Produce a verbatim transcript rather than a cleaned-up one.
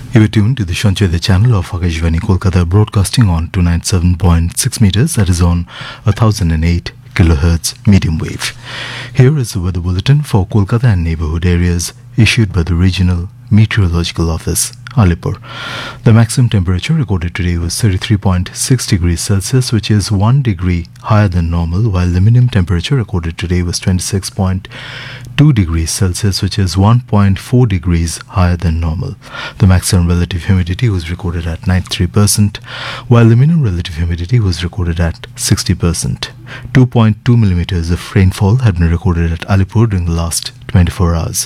You are tuned to the Shancheda channel of Akashvani Kolkata, broadcasting on two ninety-seven point six meters, that is on one thousand eight kilohertz medium wave. Here is the weather bulletin for Kolkata and neighborhood areas issued by the Regional Meteorological Office, Alipur. The maximum temperature recorded today was thirty-three point six degrees Celsius, which is one degree higher than normal, while the minimum temperature recorded today was twenty-six point two degrees Celsius, which is one point four degrees higher than normal. The maximum relative humidity was recorded at ninety-three percent, while the minimum relative humidity was recorded at sixty percent. two point two millimeters of rainfall had been recorded at Alipur during the last twenty-four hours.